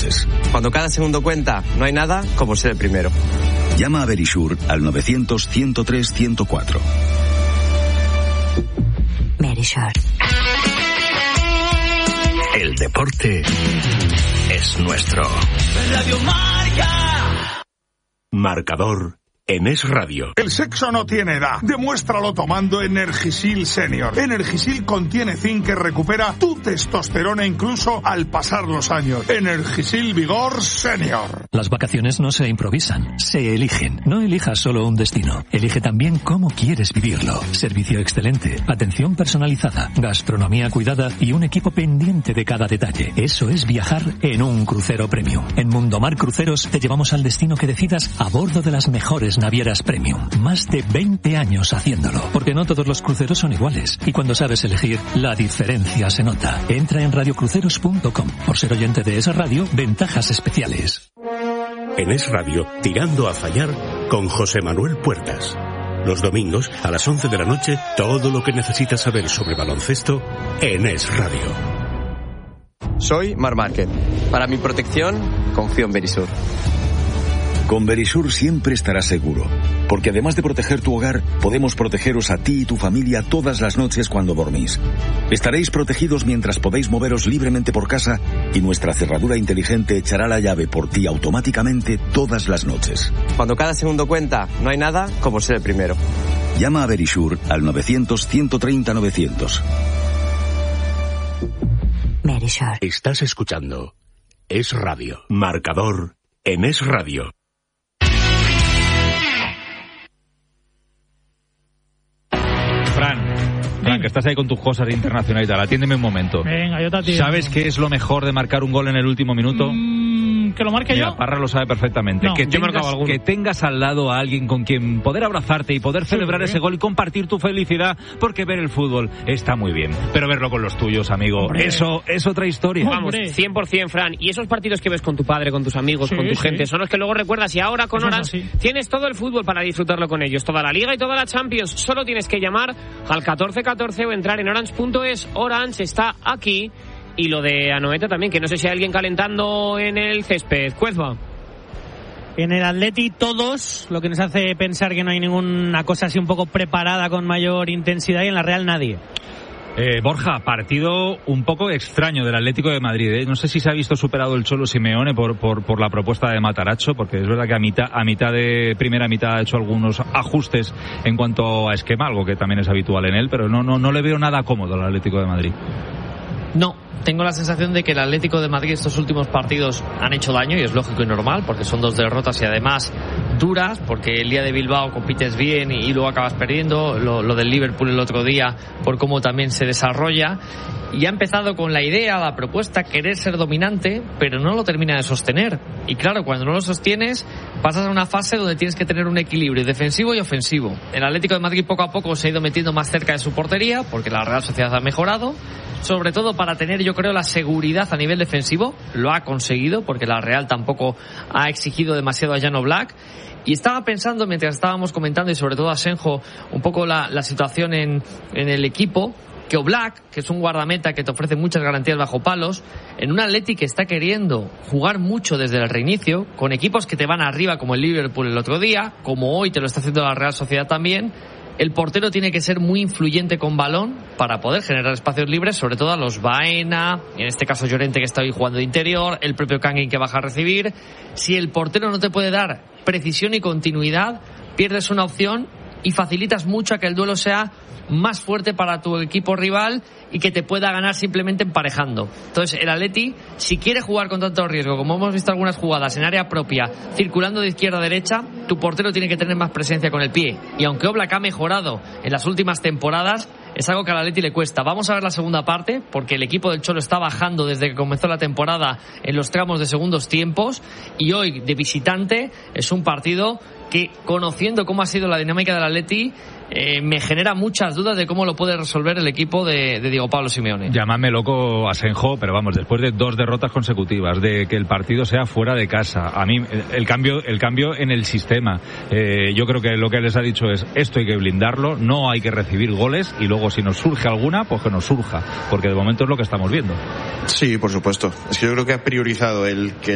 noches. Cuando cada segundo cuenta, no hay nada como ser el primero. Llama a Verisur al 900-103-104. Verisur. El deporte es nuestro. Radio Marca. Marcador en Es Radio. El sexo no tiene edad. Demuéstralo tomando Energisil Senior. Energisil contiene zinc que recupera tu testosterona incluso al pasar los años. Energisil Vigor Senior. Las vacaciones no se improvisan, se eligen. No elijas solo un destino. Elige también cómo quieres vivirlo. Servicio excelente, atención personalizada, gastronomía cuidada y un equipo pendiente de cada detalle. Eso es viajar en un crucero premium. En Mundomar Cruceros te llevamos al destino que decidas a bordo de las mejores navieras premium. Más de 20 años haciéndolo. Porque no todos los cruceros son iguales. Y cuando sabes elegir, la diferencia se nota. Entra en radiocruceros.com. Por ser oyente de esa radio, ventajas especiales. En Es Radio, Tirando a Fallar, con José Manuel Puertas. Los domingos, a las 11 de la noche, todo lo que necesitas saber sobre baloncesto en Es Radio. Soy Mar Márquez. Para mi protección, confío en Verisur. Con Verisur siempre estarás seguro, porque además de proteger tu hogar, podemos protegeros a ti y tu familia todas las noches cuando dormís. Estaréis protegidos mientras podéis moveros libremente por casa y nuestra cerradura inteligente echará la llave por ti automáticamente todas las noches. Cuando cada segundo cuenta, no hay nada como ser el primero. Llama a Verisur al 900-130-900. Verisur. Estás escuchando Es Radio. Marcador en Es Radio. Fran, que estás ahí con tus cosas de internacional y tal, atiéndeme un momento. Venga, yo te atiendo. ¿Sabes qué es lo mejor de marcar un gol en el último minuto? ¿Que lo marque yo? Parra lo sabe perfectamente. No, que tengas al lado a alguien con quien poder abrazarte y poder celebrar ese gol y compartir tu felicidad, porque ver el fútbol está muy bien, pero verlo con los tuyos, amigo, Hombre. Eso es otra historia. Vamos, 100%, Fran. Y esos partidos que ves con tu padre, con tus amigos, con tu gente, son los que luego recuerdas. Y ahora con Orange tienes todo el fútbol para disfrutarlo con ellos. Toda la Liga y toda la Champions. Solo tienes que llamar al 1414 o entrar en orange.es. Orange está aquí. Y lo de Anoeta también, que no sé si hay alguien calentando en el césped. Cuezba. En el Atleti todos, lo que nos hace pensar que no hay ninguna cosa así un poco preparada con mayor intensidad, y en la Real nadie. Borja, partido un poco extraño del Atlético de Madrid, ¿eh? No sé si se ha visto superado el Cholo Simeone por la propuesta de Matarazzo, porque es verdad que a mitad de primera mitad ha hecho algunos ajustes en cuanto a esquema, algo que también es habitual en él, pero no le veo nada cómodo al Atlético de Madrid. No, tengo la sensación de que el Atlético de Madrid estos últimos partidos han hecho daño, y es lógico y normal, porque son 2 derrotas y además duras, porque el día de Bilbao compites bien y luego acabas perdiendo, lo del Liverpool el otro día por cómo también se desarrolla, y ha empezado con la idea, la propuesta, querer ser dominante, pero no lo termina de sostener, y claro, cuando no lo sostienes pasas a una fase donde tienes que tener un equilibrio defensivo y ofensivo. El Atlético de Madrid poco a poco se ha ido metiendo más cerca de su portería, porque la Real Sociedad ha mejorado, sobre todo para tener, yo creo, la seguridad a nivel defensivo. Lo ha conseguido, porque la Real tampoco ha exigido demasiado a Jan Oblak. Y estaba pensando, mientras estábamos comentando, y sobre todo a Senjo, un poco la situación en el equipo, que Oblak, que es un guardameta que te ofrece muchas garantías bajo palos, en un Atleti que está queriendo jugar mucho desde el reinicio, con equipos que te van arriba como el Liverpool el otro día, como hoy te lo está haciendo la Real Sociedad también, el portero tiene que ser muy influyente con balón para poder generar espacios libres, sobre todo a los Baena, en este caso Llorente, que está hoy jugando de interior, el propio Kangin, que baja a recibir. Si el portero no te puede dar precisión y continuidad, pierdes una opción y facilitas mucho a que el duelo sea más fuerte para tu equipo rival y que te pueda ganar simplemente emparejando. Entonces el Atleti, si quiere jugar con tanto riesgo, como hemos visto algunas jugadas en área propia, circulando de izquierda a derecha, tu portero tiene que tener más presencia con el pie. Y aunque Oblak ha mejorado en las últimas temporadas, es algo que al Atleti le cuesta. Vamos a ver la segunda parte, porque el equipo del Cholo está bajando desde que comenzó la temporada en los tramos de segundos tiempos, y hoy, de visitante, es un partido que, conociendo cómo ha sido la dinámica del Atleti, me genera muchas dudas de cómo lo puede resolver el equipo de Diego Pablo Simeone. Llámame loco a Senjo, pero vamos, después de 2 derrotas consecutivas, de que el partido sea fuera de casa, a mí el cambio en el sistema, yo creo que lo que les ha dicho es: esto hay que blindarlo, no hay que recibir goles, y luego si nos surge alguna, pues que nos surja, porque de momento es lo que estamos viendo. Sí, por supuesto. Es que yo creo que ha priorizado el que